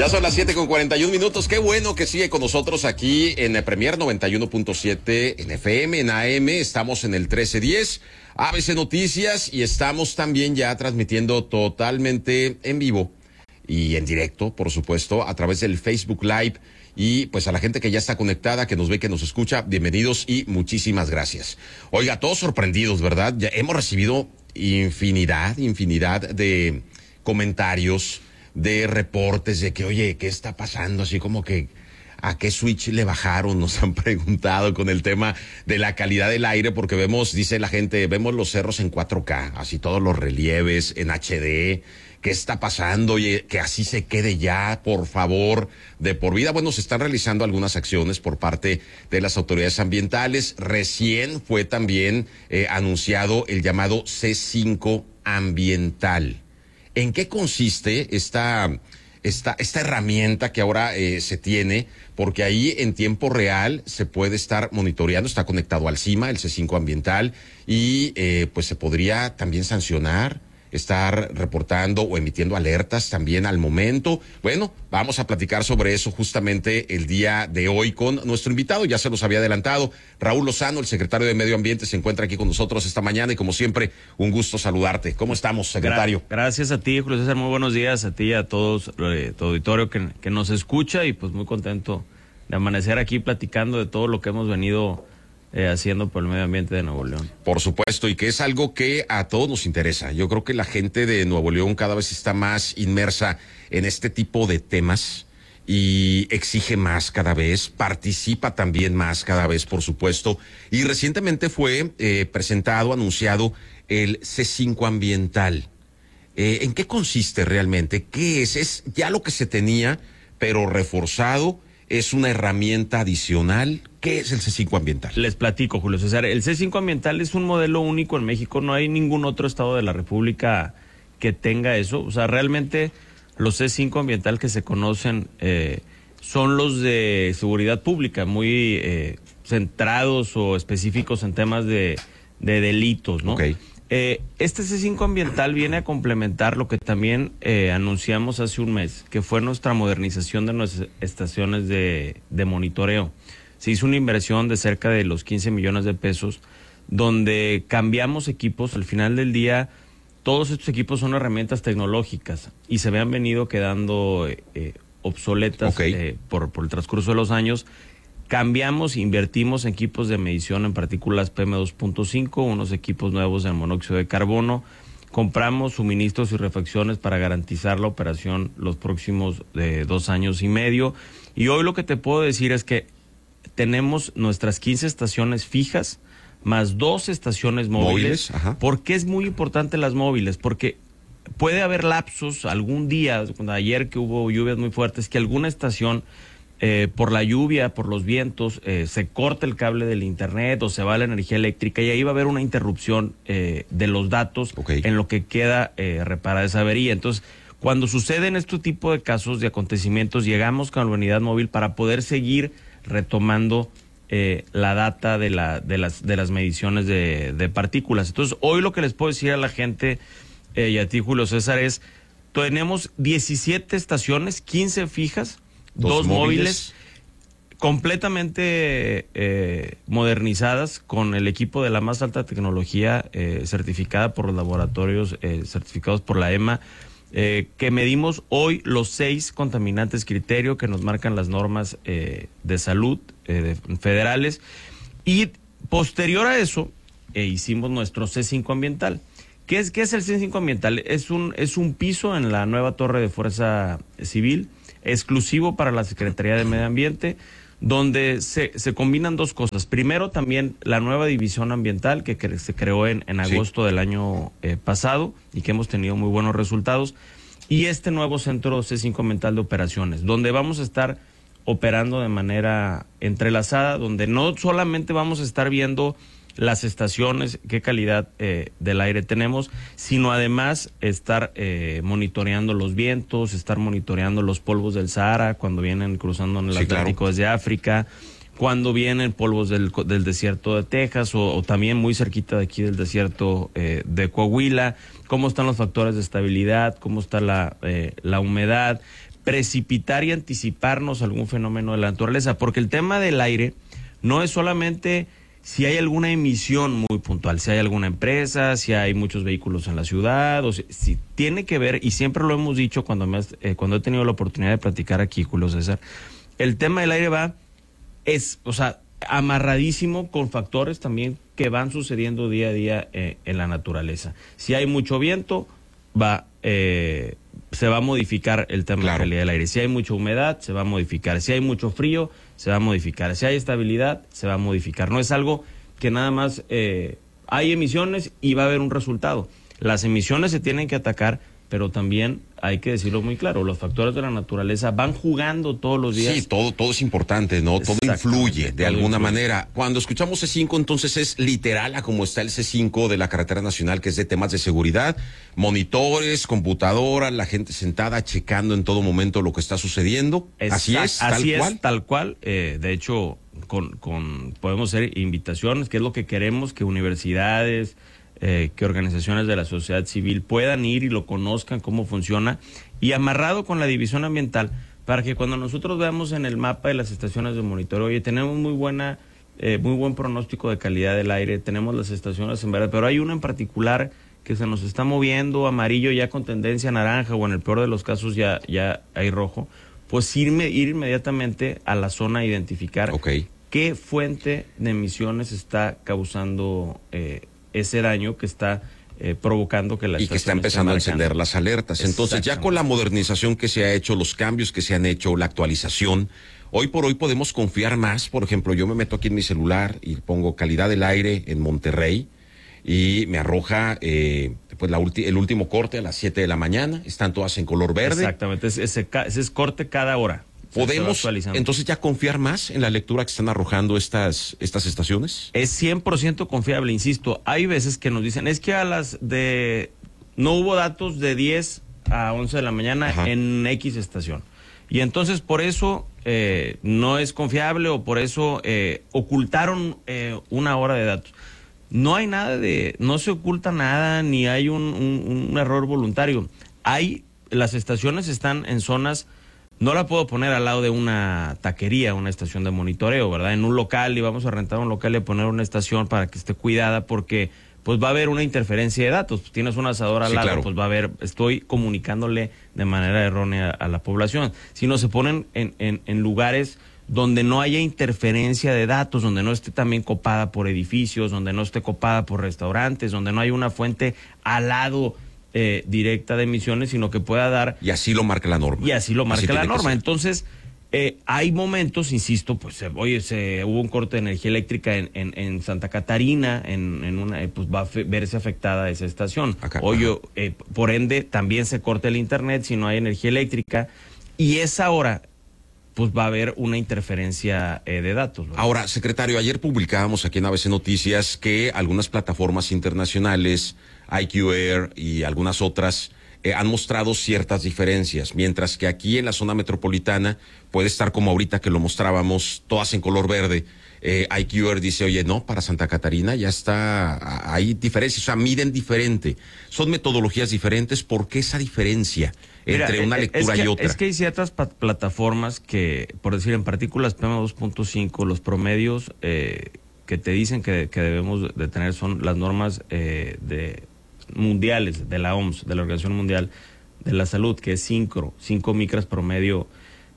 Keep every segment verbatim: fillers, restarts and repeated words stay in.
Ya son las siete con cuarenta y un minutos. Qué bueno que sigue con nosotros aquí en Premier noventa y uno punto siete en F M, en A M. Estamos en el trece diez, A B C Noticias, y estamos también ya transmitiendo totalmente en vivo y en directo, por supuesto, a través del Facebook Live. Y pues a la gente que ya está conectada, que nos ve, que nos escucha, bienvenidos y muchísimas gracias. Oiga, todos sorprendidos, ¿verdad? Ya hemos recibido infinidad, infinidad de comentarios, de reportes de que, oye, ¿qué está pasando? Así como que, ¿a qué switch le bajaron? Nos han preguntado con el tema de la calidad del aire, porque vemos, dice la gente, vemos los cerros en cuatro K, así todos los relieves en H D. ¿Qué está pasando? Oye, que así se quede ya, por favor, de por vida. Bueno, se están realizando algunas acciones por parte de las autoridades ambientales. Recién fue también eh, anunciado el llamado C cinco ambiental. ¿En qué consiste esta, esta, esta herramienta que ahora eh, se tiene? Porque ahí en tiempo real se puede estar monitoreando, está conectado al CIMA, el C cinco ambiental, y eh, pues se podría también sancionar, estar reportando o emitiendo alertas también al momento. Bueno, vamos a platicar sobre eso justamente el día de hoy con nuestro invitado, ya se los había adelantado, Raúl Lozano, el secretario de Medio Ambiente, se encuentra aquí con nosotros esta mañana y como siempre, un gusto saludarte. ¿Cómo estamos, secretario? Gra- gracias a ti, Julio César, muy buenos días a ti y a todos, eh, tu auditorio que, que nos escucha, y pues muy contento de amanecer aquí platicando de todo lo que hemos venido Eh, haciendo por el medio ambiente de Nuevo León. Por supuesto, y que es algo que a todos nos interesa. Yo creo que la gente de Nuevo León cada vez está más inmersa en este tipo de temas y exige más cada vez, participa también más cada vez, por supuesto. Y recientemente fue eh, presentado, anunciado el C cinco ambiental. Eh, ¿En qué consiste realmente? ¿Qué es? ¿Es ya lo que se tenía, pero reforzado? ¿Es una herramienta adicional? ¿Qué es el C cinco ambiental? Les platico, Julio César. El C cinco ambiental es un modelo único en México. No hay ningún otro estado de la República que tenga eso. O sea, realmente los C cinco ambiental que se conocen eh, son los de seguridad pública, muy eh, centrados o específicos en temas de, de delitos, ¿no? Okay. Eh, este C cinco ambiental viene a complementar lo que también eh, anunciamos hace un mes, que fue nuestra modernización de nuestras estaciones de, de monitoreo. Se hizo una inversión de cerca de los quince millones de pesos, donde cambiamos equipos. Al final del día, todos estos equipos son herramientas tecnológicas y se habían venido quedando eh, obsoletas okay. eh, por, por el transcurso de los años. Cambiamos, invertimos en equipos de medición en partículas P M dos punto cinco, unos equipos nuevos en monóxido de carbono. Compramos suministros y refacciones para garantizar la operación los próximos eh, dos años y medio. Y hoy lo que te puedo decir es que tenemos nuestras quince estaciones fijas, más dos estaciones móviles. ¿Móviles? ¿Por qué es muy importante las móviles? Porque puede haber lapsos algún día, ayer que hubo lluvias muy fuertes, que alguna estación, Eh, por la lluvia, por los vientos, eh, se corta el cable del internet o se va la energía eléctrica, y ahí va a haber una interrupción eh, de los datos okay. en lo que queda eh, reparada esa avería. Entonces, cuando suceden este tipo de casos, de acontecimientos, llegamos con la unidad móvil para poder seguir retomando eh, la data de, la, de, las, de las mediciones de, de partículas. Entonces, hoy lo que les puedo decir a la gente eh, y a ti, Julio César, es tenemos diecisiete estaciones, quince fijas, Dos, dos móviles, móviles completamente eh, modernizadas con el equipo de la más alta tecnología eh, certificada por los laboratorios eh, certificados por la E M A, eh, que medimos hoy los seis contaminantes criterio que nos marcan las normas eh, de salud eh, de, federales, y posterior a eso eh, hicimos nuestro C cinco ambiental. ¿Qué es, qué es el C cinco ambiental? Es un, es un piso en la nueva torre de Fuerza Civil, exclusivo para la Secretaría de Medio Ambiente, donde se, se combinan dos cosas. Primero, también la nueva división ambiental que, que se creó en, en agosto sí. del año eh, pasado, y que hemos tenido muy buenos resultados, y este nuevo centro C cinco ambiental de operaciones, donde vamos a estar operando de manera entrelazada, donde no solamente vamos a estar viendo las estaciones, qué calidad eh, del aire tenemos, sino además estar eh, monitoreando los vientos, estar monitoreando los polvos del Sahara cuando vienen cruzando en el sí, Atlántico claro. desde África, cuando vienen polvos del, del desierto de Texas o, o también muy cerquita de aquí del desierto eh, de Coahuila, cómo están los factores de estabilidad, cómo está la, eh, la humedad, precipitar y anticiparnos a algún fenómeno de la naturaleza, porque el tema del aire no es solamente si hay alguna emisión muy puntual, si hay alguna empresa, si hay muchos vehículos en la ciudad, o si, si tiene que ver, y siempre lo hemos dicho cuando, me has, eh, cuando he tenido la oportunidad de platicar aquí, Julio César, el tema del aire va, es, o sea, amarradísimo con factores también que van sucediendo día a día eh, en la naturaleza. Si hay mucho viento, va... Eh, se va a modificar el tema claro. de la calidad del aire. Si hay mucha humedad, se va a modificar. Si hay mucho frío, se va a modificar. Si hay estabilidad, se va a modificar. No es algo que nada más eh, hay emisiones y va a haber un resultado. Las emisiones se tienen que atacar, pero también hay que decirlo muy claro, los factores de la naturaleza van jugando todos los días. Sí, todo, todo es importante, ¿no? Todo influye de todo alguna influye. manera. Cuando escuchamos C cinco, entonces es literal a como está el C cinco de la carretera nacional, que es de temas de seguridad, monitores, computadora, la gente sentada checando en todo momento lo que está sucediendo. Exacto. Así es, tal Así cual. es, tal cual. Eh, de hecho, con, con podemos hacer invitaciones, que es lo que queremos, que universidades... Eh, que organizaciones de la sociedad civil puedan ir y lo conozcan, cómo funciona, y amarrado con la división ambiental, para que cuando nosotros veamos en el mapa de las estaciones de monitoreo, oye, tenemos muy buena, eh, muy buen pronóstico de calidad del aire, tenemos las estaciones en verde, pero hay una en particular que se nos está moviendo amarillo ya con tendencia naranja, o en el peor de los casos ya, ya hay rojo, pues irme, ir inmediatamente a la zona a identificar okay. qué fuente de emisiones está causando eh, ese daño que está eh, provocando que la y que está empezando a encender las alertas. Entonces, ya con la modernización que se ha hecho, los cambios que se han hecho, la actualización, hoy por hoy podemos confiar más. Por ejemplo, yo me meto aquí en mi celular y pongo calidad del aire en Monterrey y me arroja eh, pues la ulti- el último corte a las siete de la mañana. Están todas en color verde. Exactamente, ese, ese, ese es corte cada hora. ¿Podemos entonces ya confiar más en la lectura que están arrojando estas, estas estaciones? Es cien por ciento confiable, insisto. Hay veces que nos dicen, es que a las de... no hubo datos de diez a once de la mañana Ajá. en X estación. Y entonces por eso eh, no es confiable, o por eso eh, ocultaron eh, una hora de datos. No hay nada de... no se oculta nada, ni hay un, un, un error voluntario. Hay... las estaciones están en zonas... no la puedo poner al lado de una taquería, una estación de monitoreo, ¿verdad? En un local, y vamos a rentar un local y a poner una estación para que esté cuidada, porque pues va a haber una interferencia de datos. Pues, tienes un asador al sí, lado, claro. pues va a haber, estoy comunicándole de manera errónea a la población. Si no, se ponen en, en, en lugares donde no haya interferencia de datos, donde no esté también copada por edificios, donde no esté copada por restaurantes, donde no hay una fuente al lado Eh, directa de emisiones, sino que pueda dar... Y así lo marca la norma. Y así lo marca así la norma. Entonces, eh, hay momentos, insisto, pues, eh, oye, se, hubo un corte de energía eléctrica en, en, en Santa Catarina, en, en una, eh, pues va a fe, verse afectada esa estación. Acá, oye, eh, por ende, también se corta el internet si no hay energía eléctrica, y esa hora... pues va a haber una interferencia eh, de datos, ¿verdad? Ahora, secretario, ayer publicábamos aquí en A B C Noticias que algunas plataformas internacionales, I Q Air y algunas otras, eh, han mostrado ciertas diferencias, mientras que aquí en la zona metropolitana puede estar como ahorita que lo mostrábamos, todas en color verde. Eh, I Q Air dice, oye, no, para Santa Catarina ya está, hay diferencias, o sea, miden diferente. Son metodologías diferentes. ¿Por qué esa diferencia entre Mira, una lectura es que, y otra? Es que hay ciertas plataformas que, por decir, en partículas P M dos punto cinco, los promedios eh, que te dicen que, que debemos de tener son las normas eh, de mundiales de la O M S, de la Organización Mundial de la Salud, que es cinco, cinco micras promedio,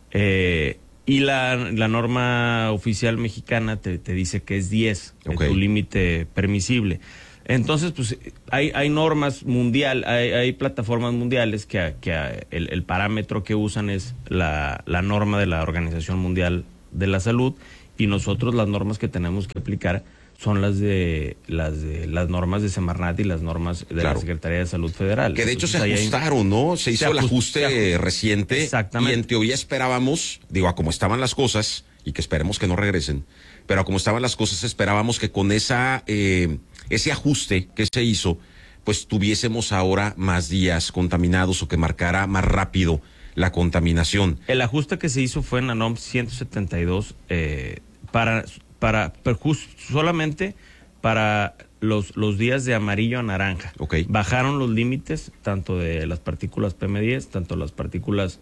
eh, y la, la norma oficial mexicana te, te dice que es diez, okay. tu límite permisible. Entonces, pues hay, hay normas mundial, hay, hay plataformas mundiales que, que el, el parámetro que usan es la, la norma de la Organización Mundial de la Salud, y nosotros las normas que tenemos que aplicar son las de las de las normas de Semarnat y las normas de claro. la Secretaría de Salud Federal. Que de hecho Entonces, se ajustaron, hay... ¿no? Se hizo se el ajuste se reciente. Exactamente. Y en teoría esperábamos, digo, a como estaban las cosas, y que esperemos que no regresen, pero a como estaban las cosas esperábamos que con esa eh, ese ajuste que se hizo, pues tuviésemos ahora más días contaminados, o que marcara más rápido la contaminación. El ajuste que se hizo fue en la N O M ciento setenta y dos eh, para... para, para solamente para los, los días de amarillo a naranja. Okay. Bajaron los límites tanto de las partículas P M diez, tanto las partículas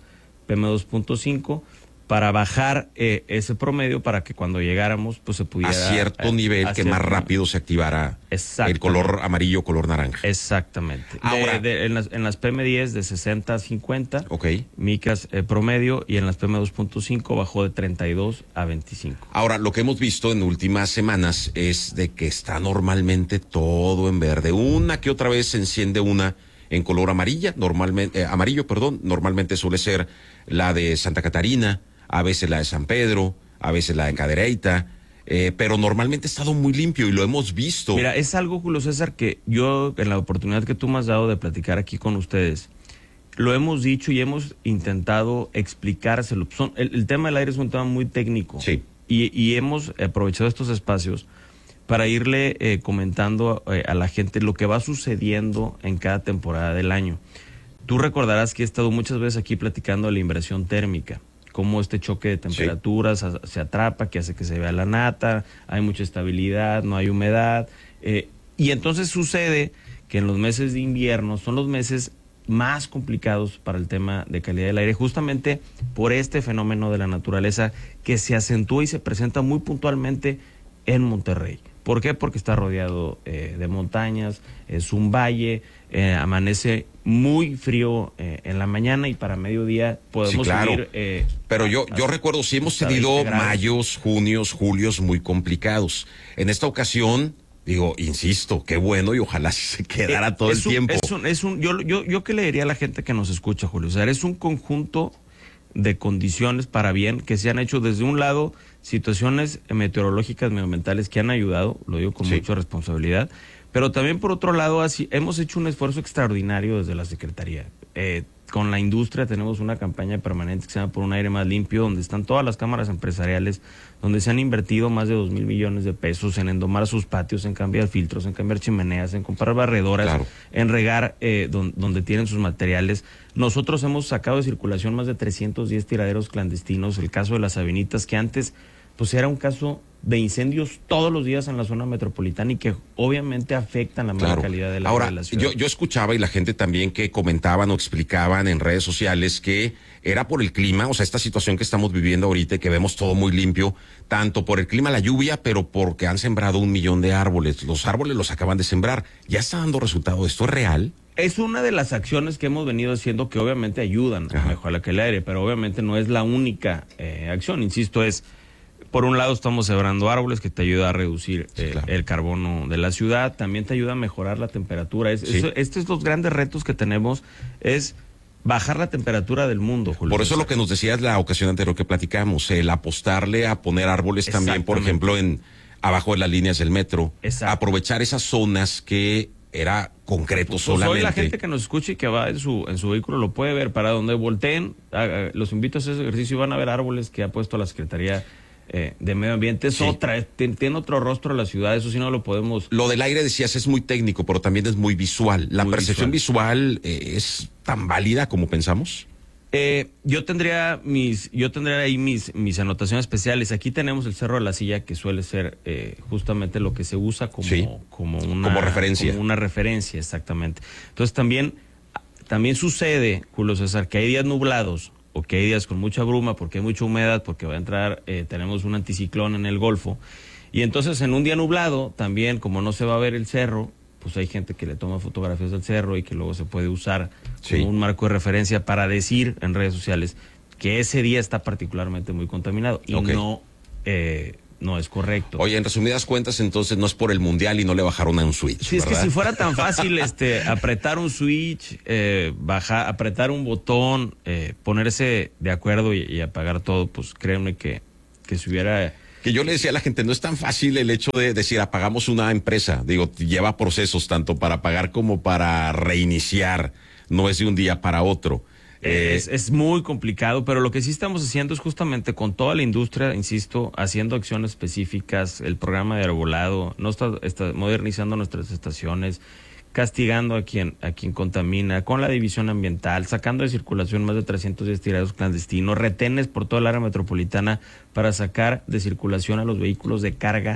P M dos punto cinco, para bajar eh, ese promedio para que cuando llegáramos pues se pudiera... A cierto nivel a que cierto más nivel. rápido se activara el color amarillo, color naranja. Exactamente. Ahora, de, de, en, las, en las P M diez de sesenta a cincuenta, okay. micas eh, promedio, y en las P M dos punto cinco bajó de treinta y dos a veinticinco. Ahora, lo que hemos visto en últimas semanas es de que está normalmente todo en verde. Una que otra vez se enciende una en color amarilla, normalmente, eh, amarillo, perdón, normalmente suele ser la de Santa Catarina, a veces la de San Pedro, a veces la de Cadereyta, eh, pero normalmente ha estado muy limpio y lo hemos visto. Mira, es algo, Julio César, que yo, en la oportunidad que tú me has dado de platicar aquí con ustedes, lo hemos dicho y hemos intentado explicárselo. Son, el, el tema del aire es un tema muy técnico. Sí. Y, y hemos aprovechado estos espacios para irle eh, comentando eh, a la gente lo que va sucediendo en cada temporada del año. Tú recordarás que he estado muchas veces aquí platicando de la inversión térmica, cómo este choque de temperaturas sí. se atrapa, que hace que se vea la nata, hay mucha estabilidad, no hay humedad, eh, y entonces sucede que en los meses de invierno son los meses más complicados para el tema de calidad del aire, justamente por este fenómeno de la naturaleza que se acentúa y se presenta muy puntualmente en Monterrey. ¿Por qué? Porque está rodeado eh, de montañas, es un valle, eh, amanece muy frío eh, en la mañana y para mediodía podemos sí, claro. subir... Eh, Pero yo, yo recuerdo, sí hemos tenido mayos, junios, julios muy complicados. En esta ocasión, digo, insisto, qué bueno y ojalá se quedara eh, todo el un, tiempo. Es un, es un, yo, yo, yo qué le diría a la gente que nos escucha, Julio. O sea, es un conjunto de condiciones para bien que se han hecho desde un lado, situaciones meteorológicas, medioambientales que han ayudado, lo digo con sí. mucha responsabilidad, pero también por otro lado así, hemos hecho un esfuerzo extraordinario desde la Secretaría. Eh, con la industria tenemos una campaña permanente que se llama Por un Aire Más Limpio, donde están todas las cámaras empresariales, donde se han invertido más de dos mil millones de pesos en endomar sus patios, en cambiar filtros, en cambiar chimeneas, en comprar barredoras, claro. en regar eh, don, donde tienen sus materiales. Nosotros hemos sacado de circulación más de trescientos diez tiraderos clandestinos. El caso de las Sabinitas, que antes pues era un caso de incendios todos los días en la zona metropolitana y que obviamente afectan la mala claro. calidad de la, Ahora, de la ciudad. Yo, yo escuchaba y la gente también que comentaban o explicaban en redes sociales que era por el clima, o sea, esta situación que estamos viviendo ahorita y que vemos todo muy limpio, tanto por el clima, la lluvia, pero porque han sembrado un millón de árboles. Los árboles los acaban de sembrar. ¿Ya está dando resultado? ¿Esto es real? Es una de las acciones que hemos venido haciendo que obviamente ayudan Ajá. a mejorar la calidad del aire, pero obviamente no es la única eh, acción. Insisto, es... Por un lado estamos sembrando árboles que te ayuda a reducir sí, eh, claro. el carbono de la ciudad, también te ayuda a mejorar la temperatura. Es, sí. eso, estos son los grandes retos que tenemos, es bajar la temperatura del mundo, Julio. Por eso lo que nos decías la ocasión anterior que platicamos, el apostarle a poner árboles también, por ejemplo, en abajo de las líneas del metro, Exacto. aprovechar esas zonas que era concreto pues solamente. Hoy la gente que nos escucha y que va en su en su vehículo lo puede ver, para donde volteen, a, a, los invito a hacer ese ejercicio y van a ver árboles que ha puesto la Secretaría Eh, de medio ambiente. Es sí. otra, tiene, tiene otro rostro la ciudad, eso sí no lo podemos... Lo del aire, decías, es muy técnico, pero también es muy visual. ¿La muy percepción visual, visual eh, es tan válida como pensamos? Eh, yo tendría mis, yo tendría ahí mis, mis anotaciones especiales. Aquí tenemos el Cerro de la Silla, que suele ser eh, justamente lo que se usa como, sí. como, una, como referencia. Como una referencia, exactamente. Entonces también, también sucede, Julio César, que hay días nublados, o que hay días con mucha bruma, porque hay mucha humedad, porque va a entrar, eh, tenemos un anticiclón en el Golfo, y entonces en un día nublado, también, como no se va a ver el cerro, pues hay gente que le toma fotografías del cerro y que luego se puede usar sí. como un marco de referencia para decir en redes sociales que ese día está particularmente muy contaminado, y okay. no... Eh, No es correcto. Oye, en resumidas cuentas, entonces no es por el mundial y no le bajaron a un switch. Sí, ¿verdad? Es que si fuera tan fácil este, apretar un switch, eh, bajar, apretar un botón, eh, ponerse de acuerdo y, y apagar todo, pues créanme que, que si hubiera... Que yo le decía a la gente, no es tan fácil el hecho de decir apagamos una empresa. Digo, lleva procesos tanto para apagar como para reiniciar. No es de un día para otro. Es, es muy complicado, pero lo que sí estamos haciendo es justamente con toda la industria, insisto, haciendo acciones específicas, el programa de arbolado, no está, está modernizando nuestras estaciones, castigando a quien a quien contamina, con la división ambiental, sacando de circulación más de trescientos diez tiraderos clandestinos, retenes por toda el área metropolitana para sacar de circulación a los vehículos de carga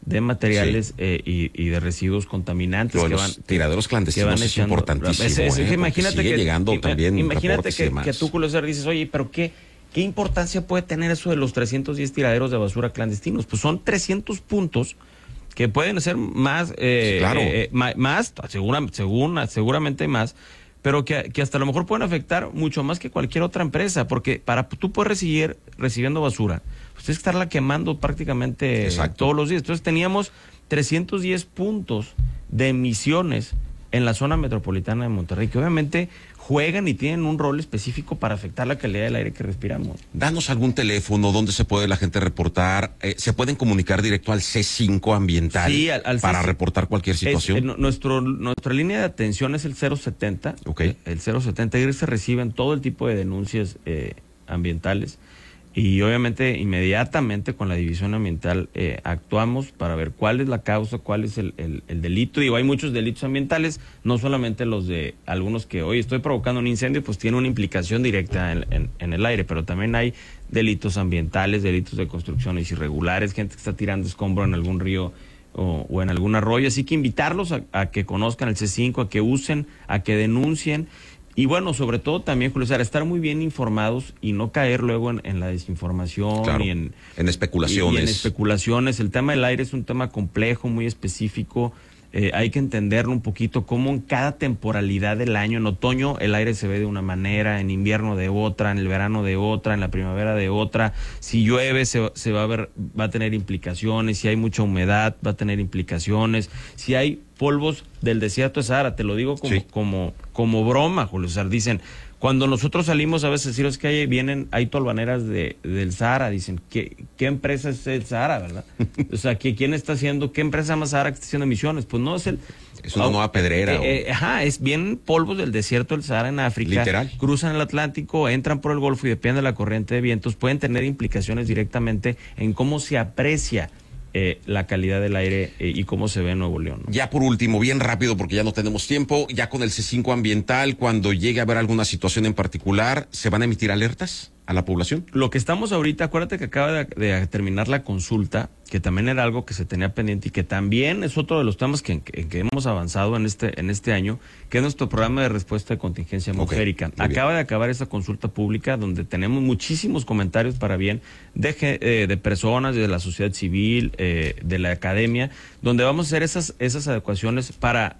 de materiales sí. eh, y, y de residuos contaminantes Pero que los van tiraderos clandestinos van es echando, importantísimo. Es, es, eh, es, imagínate sigue que llegando im, también imagínate que, que tú, Julio César, dices, oye, pero qué qué importancia puede tener eso de los trescientos diez tiraderos de basura clandestinos. Pues son trescientos puntos que pueden ser más, eh, sí, claro. eh, más, más segura, según, seguramente más, pero que, que hasta a lo mejor pueden afectar mucho más que cualquier otra empresa, porque para tú puedes recibir recibiendo basura, pues tienes que estarla quemando prácticamente Exacto. todos los días. Entonces teníamos trescientos diez puntos de emisiones en la zona metropolitana de Monterrey, que obviamente juegan y tienen un rol específico para afectar la calidad del aire que respiramos. Danos algún teléfono donde se puede la gente reportar. Eh, ¿Se pueden comunicar directo al C cinco ambiental sí, al, al para C cinco, reportar cualquier situación? Es, eh, nuestro, nuestra línea de atención es el cero setenta. Okay. El cero setenta y se reciben todo el tipo de denuncias eh, ambientales. Y obviamente inmediatamente con la división ambiental eh, actuamos para ver cuál es la causa, cuál es el, el, el delito. Digo, hay muchos delitos ambientales, no solamente los de algunos que hoy estoy provocando un incendio, pues tiene una implicación directa en, en, en el aire, pero también hay delitos ambientales, delitos de construcciones irregulares, gente que está tirando escombro en algún río o, o en algún arroyo. Así que invitarlos a, a que conozcan el C cinco, a que usen, a que denuncien. Y bueno, sobre todo también, Julio César, estar muy bien informados y no caer luego en, en la desinformación claro, y en, en especulaciones. Y, y en especulaciones. El tema del aire es un tema complejo, muy específico. Eh, hay que entenderlo un poquito, cómo en cada temporalidad del año, en otoño el aire se ve de una manera, en invierno de otra, en el verano de otra, en la primavera de otra. Si llueve se, se va a ver, va a tener implicaciones, si hay mucha humedad va a tener implicaciones, si hay polvos del desierto de Sahara, te lo digo como, sí. como, como broma, Julio César, dicen, cuando nosotros salimos a veces decir es que hay, vienen, hay tolvaneras de, del Sahara, dicen, ¿qué, qué empresa es el Sahara, verdad? O sea, ¿qué, ¿quién está haciendo, qué empresa más Sahara que está haciendo emisiones? Pues no es el... Es una oh, nueva pedrera. Eh, eh, ajá, es bien polvos del desierto del Sahara en África. Literal. Cruzan el Atlántico, entran por el Golfo y depende de la corriente de vientos, pueden tener implicaciones directamente en cómo se aprecia Eh, la calidad del aire eh, y cómo se ve en Nuevo León, ¿no? Ya por último, bien rápido porque ya no tenemos tiempo, ya con el C cinco ambiental, cuando llegue a haber alguna situación en particular, ¿se van a emitir alertas a la población? Lo que estamos ahorita, acuérdate que acaba de, de terminar la consulta, que también era algo que se tenía pendiente y que también es otro de los temas que, que, que hemos avanzado en este en este año, que es nuestro programa de respuesta de contingencia atmosférica. Okay, acaba de acabar esa consulta pública donde tenemos muchísimos comentarios para bien de, eh, de personas, de la sociedad civil, eh, de la academia, donde vamos a hacer esas, esas adecuaciones para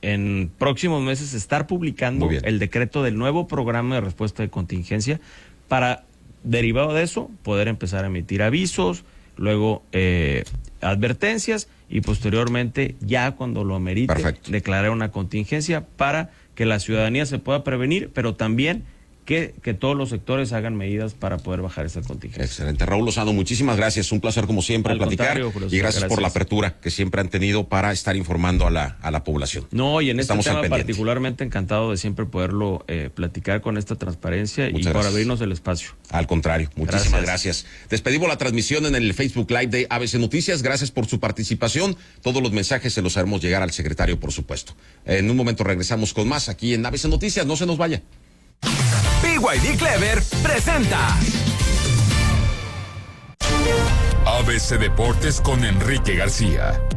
en próximos meses estar publicando el decreto del nuevo programa de respuesta de contingencia para, derivado de eso, poder empezar a emitir avisos, luego eh, advertencias y posteriormente, ya cuando lo amerite, Perfecto. declarar una contingencia para que la ciudadanía se pueda prevenir, pero también que, que todos los sectores hagan medidas para poder bajar esa contingencia. Excelente. Raúl Lozano, muchísimas gracias. Un placer como siempre Al platicar. Y gracias, gracias por la apertura que siempre han tenido para estar informando a la, a la población. No, y en Estamos este tema particularmente encantado de siempre poderlo eh, platicar con esta transparencia Muchas y gracias. por abrirnos el espacio. Al contrario, muchísimas gracias. gracias. Despedimos la transmisión en el Facebook Live de A B C Noticias. Gracias por su participación. Todos los mensajes se los haremos llegar al secretario, por supuesto. En un momento regresamos con más aquí en A B C Noticias. No se nos vaya. B Y D Clever presenta A B C Deportes con Enrique García.